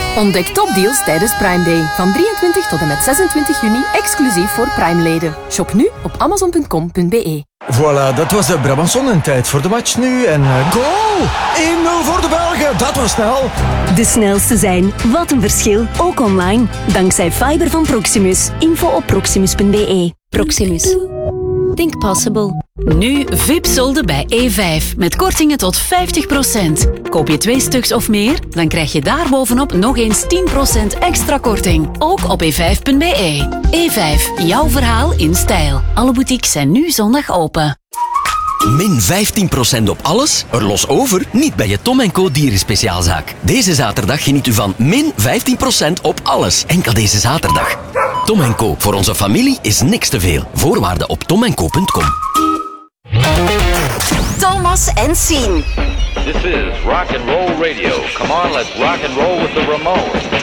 Ontdek topdeals tijdens Prime Day. Van 23 tot en met 26 juni, exclusief voor Prime-leden. Shop nu op amazon.com.be. Voilà, dat was de Brabantsonnentijd voor de match nu. En goal! 1-0 voor de Belgen, dat was snel. De snelste zijn. Wat een verschil. Ook online. Dankzij fiber van Proximus. Info op proximus.be. Proximus. Think possible. Nu VIP-solden bij E5. Met kortingen tot 50%. Koop je 2 stuks of meer, dan krijg je daarbovenop nog eens 10% extra korting. Ook op e5.be. E5, jouw verhaal in stijl. Alle boutiques zijn nu zondag open. Min 15% op alles? Er los over? Niet bij je Tom & Co dierenspeciaalzaak. Deze zaterdag geniet u van min 15% op alles. Enkel deze zaterdag. Tom & Co. Voor onze familie is niks te veel. Voorwaarden op tomandco.com. Thomas en Sien. This is rock and roll radio. Come on, let's rock and roll with the Ramones.